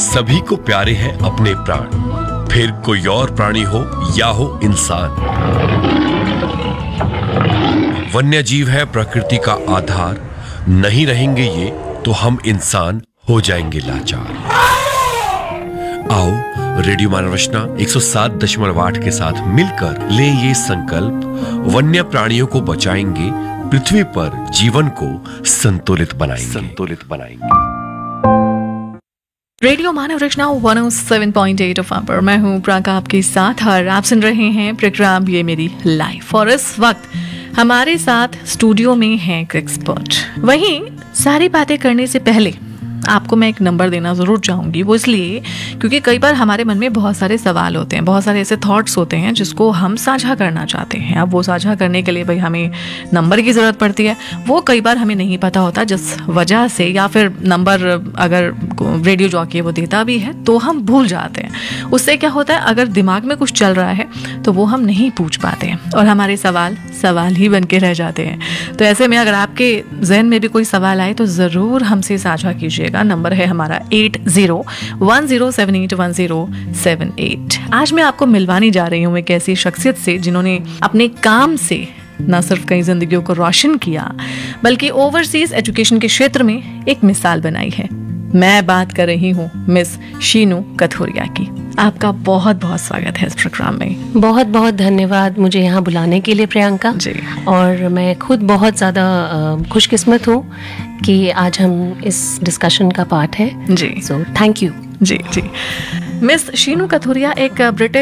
सभी को प्यारे हैं अपने प्राण, फिर कोई और प्राणी हो या हो इंसान। वन्य जीव है प्रकृति का आधार, नहीं रहेंगे ये तो हम इंसान हो जाएंगे लाचार। आओ रेडियो मानव रचना 107.8 के साथ मिलकर ले ये संकल्प, वन्य प्राणियों को बचाएंगे, पृथ्वी पर जीवन को संतुलित बनाएंगे। रेडियो मानव रचना 107.8 एफएम पर मैं हूँ प्राका आपके साथ और आप सुन रहे हैं प्रोग्राम ये मेरी लाइफ। और इस वक्त हमारे साथ स्टूडियो में है एक एक्सपर्ट। वहीं सारी बातें करने से पहले आपको मैं एक नंबर देना ज़रूर चाहूँगी। वो इसलिए क्योंकि कई बार हमारे मन में बहुत सारे सवाल होते हैं, बहुत सारे ऐसे थॉट्स होते हैं जिसको हम साझा करना चाहते हैं। अब वो साझा करने के लिए भाई हमें नंबर की ज़रूरत पड़ती है। वो कई बार हमें नहीं पता होता, जिस वजह से या फिर नंबर अगर रेडियो जॉकी वो देता भी है तो हम भूल जाते हैं। उससे क्या होता है, अगर दिमाग में कुछ चल रहा है तो वो हम नहीं पूछ पाते हैं और हमारे सवाल ही बन के रह जाते हैं। तो ऐसे में अगर आपके जहन में भी कोई सवाल आए तो ज़रूर हमसे साझा कीजिएगा। नंबर है हमारा 8010081078। आज मैं आपको मिलवाने जा रही हूँ एक ऐसी शख्सियत से जिन्होंने अपने काम से न सिर्फ कई जिंदगियों को रोशन किया बल्कि ओवरसीज एजुकेशन के क्षेत्र में एक मिसाल बनाई है। मैं बात कर रही हूँ मिस शीनू कथोरिया की। आपका बहुत बहुत स्वागत है इस प्रोग्राम में। बहुत बहुत धन्यवाद मुझे यहाँ बुलाने के लिए प्रियंका जी। और मैं खुद बहुत ज़्यादा खुशकिस्मत हूँ कि आज हम इस डिस्कशन का पार्ट है जी। So thank you ji. Miss Sheenu Kathoria एक ब्रिटिश